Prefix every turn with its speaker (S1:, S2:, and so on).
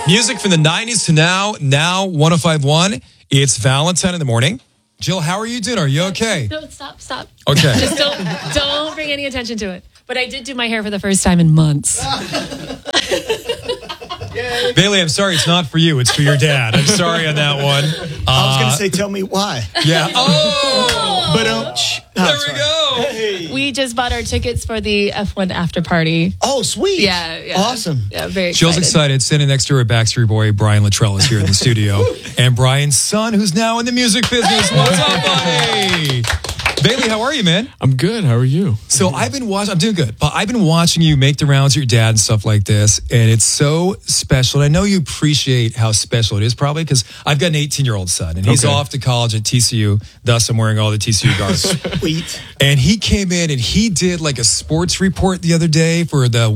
S1: Music from the 90s to now 105.1. It's Valentine in the morning. Jill, how are you doing? Are you okay?
S2: No, stop.
S1: Okay.
S2: Just don't bring any attention to it. But I did do my hair for the first time in months.
S1: Bailey, I'm sorry. It's not for you. It's for your dad. I'm sorry on that one.
S3: I was going to say, tell me why.
S1: Yeah. Oh!
S3: But
S1: there we go.
S3: Hey.
S2: We just bought our tickets for the F1 after party.
S3: Oh, sweet.
S2: Yeah.
S3: Awesome.
S2: Yeah, very excited.
S1: Jill's excited. Sitting next to her Backstreet Boy, Brian Luttrell, is here in the studio. And Brian's son, who's now in the music business. What's up, buddy? Bailey, how are you, man?
S4: I'm good. How are you?
S1: So I'm doing good, but I've been watching you make the rounds with your dad and stuff like this, and it's so special. And I know you appreciate how special it is, probably, because I've got an 18-year-old son, and he's off to college at TCU, thus I'm wearing all the TCU garb.
S3: Sweet.
S1: And he came in and he did like a sports report the other day for the